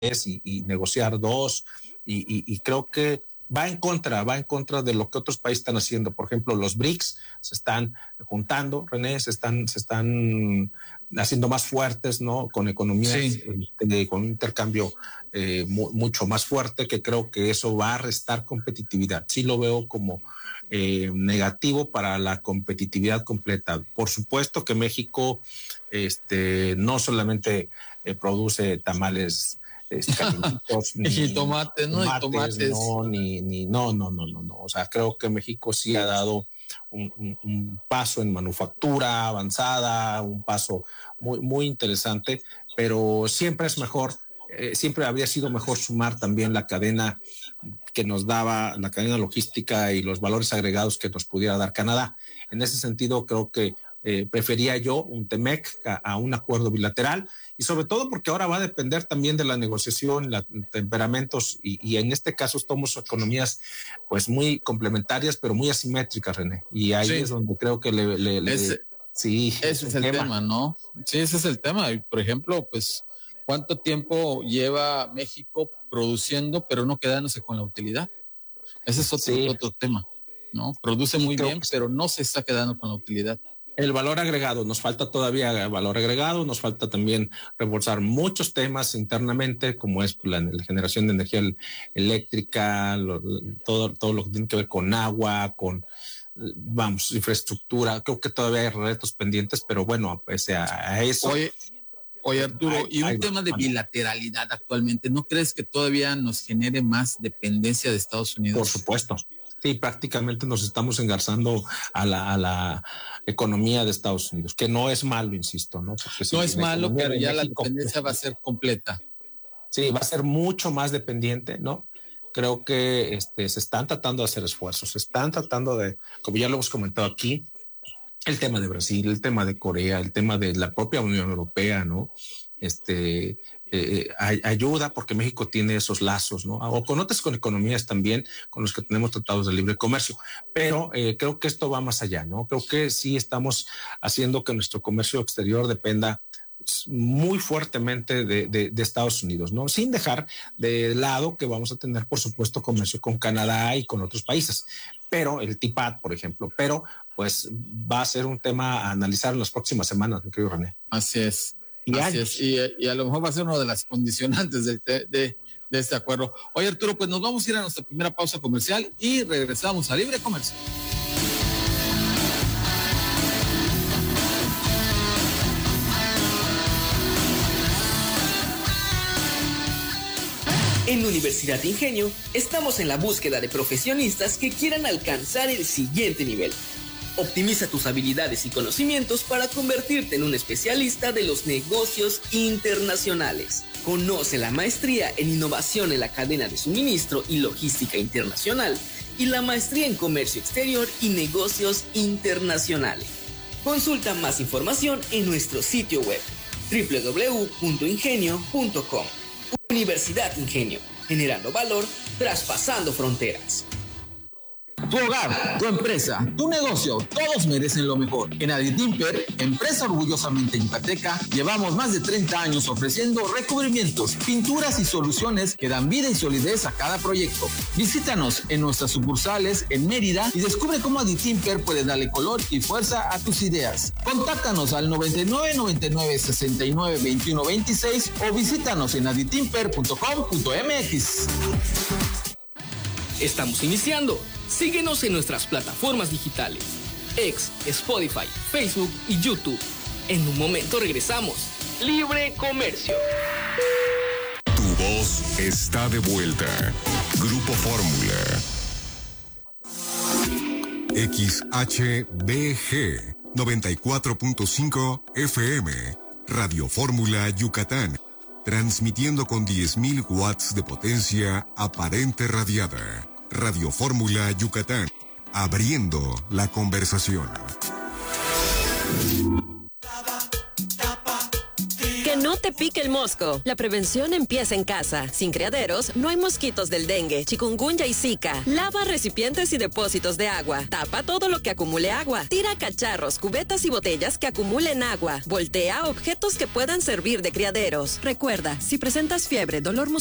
y negociar dos, y creo que va en contra de lo que otros países están haciendo. Por ejemplo, los BRICS se están juntando, René, se están haciendo más fuertes, ¿no? Con economías, sí, con un intercambio mucho más fuerte, que creo que eso va a restar competitividad. Sí lo veo como negativo para la competitividad completa. Por supuesto que México no solamente produce tamales calientitos, ni jitomates, ¿no? Y tomates. No. O sea, creo que México sí ha dado un paso en manufactura avanzada, un paso muy, muy interesante, pero siempre es mejor, siempre habría sido mejor sumar también la cadena que nos daba, la cadena logística y los valores agregados que nos pudiera dar Canadá. En ese sentido, creo que prefería yo un TEMEC a un acuerdo bilateral, y sobre todo porque ahora va a depender también de la negociación, temperamentos, y en este caso somos economías pues muy complementarias, pero muy asimétricas, René, y ahí es donde creo que sí, ese es el tema, ¿no? Sí, ese es el tema. Y por ejemplo, pues, ¿cuánto tiempo lleva México produciendo, pero no quedándose con la utilidad? Ese es otro tema, ¿no? Produce muy bien, pero no se está quedando con la utilidad. El valor agregado, nos falta todavía valor agregado, nos falta también reforzar muchos temas internamente, como es la generación de energía eléctrica, todo lo que tiene que ver con agua, con infraestructura. Creo que todavía hay retos pendientes, pero bueno, pese a eso. Oye Arturo, y un tema de bilateralidad actualmente, ¿no crees que todavía nos genere más dependencia de Estados Unidos? Por supuesto. Sí, prácticamente nos estamos engarzando a la economía de Estados Unidos, que no es malo, insisto, ¿no? Porque no es malo, pero ya México, la dependencia va a ser completa. Sí, va a ser mucho más dependiente, ¿no? Creo que se están tratando de hacer esfuerzos, se están tratando de, como ya lo hemos comentado aquí, el tema de Brasil, el tema de Corea, el tema de la propia Unión Europea, ¿no? Ayuda porque México tiene esos lazos, ¿no? O con otras economías también con los que tenemos tratados de libre comercio, pero creo que esto va más allá, ¿no? Creo que sí estamos haciendo que nuestro comercio exterior dependa muy fuertemente de Estados Unidos, ¿no? Sin dejar de lado que vamos a tener, por supuesto, comercio con Canadá y con otros países, pero el TPAD, por ejemplo, pues va a ser un tema a analizar en las próximas semanas, mi querido René. Así es. Y a lo mejor va a ser una de las condicionantes de este acuerdo. Oye, Arturo, pues nos vamos a ir a nuestra primera pausa comercial y regresamos a Libre Comercio. En Universidad Ingenio estamos en la búsqueda de profesionistas que quieran alcanzar el siguiente nivel. Optimiza tus habilidades y conocimientos para convertirte en un especialista de los negocios internacionales. Conoce la maestría en innovación en la cadena de suministro y logística internacional y la maestría en comercio exterior y negocios internacionales. Consulta más información en nuestro sitio web www.ingenio.com. Universidad Ingenio, generando valor, traspasando fronteras. Tu hogar, tu empresa, tu negocio, todos merecen lo mejor. En Aditimper, empresa orgullosamente yucateca, llevamos más de 30 años ofreciendo recubrimientos, pinturas y soluciones que dan vida y solidez a cada proyecto. Visítanos en nuestras sucursales en Mérida y descubre cómo Aditimper puede darle color y fuerza a tus ideas. Contáctanos al 99 99 69 21 26 o visítanos en aditimper.com.mx. Estamos iniciando. Síguenos en nuestras plataformas digitales, X, Spotify, Facebook y YouTube. En un momento regresamos. Libre Comercio. Tu voz está de vuelta. Grupo Fórmula. XHBG 94.5 FM. Radio Fórmula Yucatán. Transmitiendo con 10.000 watts de potencia aparente radiada. Radio Fórmula Yucatán, abriendo la conversación. Que no te te pique el mosco. La prevención empieza en casa. Sin criaderos, no hay mosquitos del dengue, chikungunya y zika. Lava recipientes y depósitos de agua. Tapa todo lo que acumule agua. Tira cacharros, cubetas y botellas que acumulen agua. Voltea objetos que puedan servir de criaderos. Recuerda, si presentas fiebre, dolor muscular